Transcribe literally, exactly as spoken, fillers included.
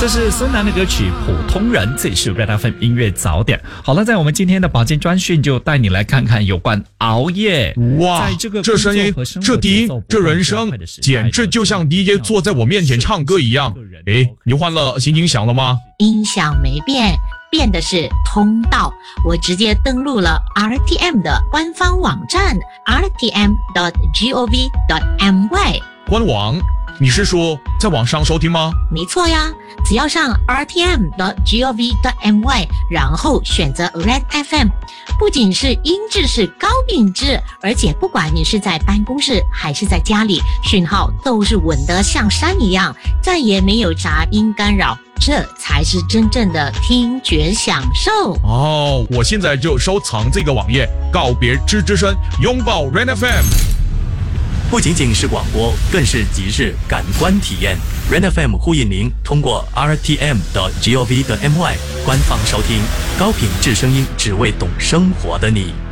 这是孙楠的歌曲《普通人》，这里是 Red F M 音乐早点。好了，在我们今天的保健专讯，就带你来看看有关熬夜。 哇， 在这个这声音，这低，这人声，简直就像 D J 坐在我面前唱歌一样。诶，你换了新音响了吗？ 音响没变，变的是通道。我直接登录了 R T M 的官方网站 r t m dot gov dot my。 官网？你是说在网上收听吗？ 没错呀，只要上 r t m dot gov dot my， 然后选择 Red F M， 不仅是音质是高品质，而且不管你是在办公室还是在家里，讯号都是稳得像山一样，再也没有杂音干扰，这才是真正的听觉享受。 哦，我现在就收藏这个网页，告别吱吱声，拥抱 Red F M。 不仅仅是广播，更是即时感官体验。Red F M 呼应您通过 r t m dot gov dot my 官方收听高品质声音，只为懂生活的你。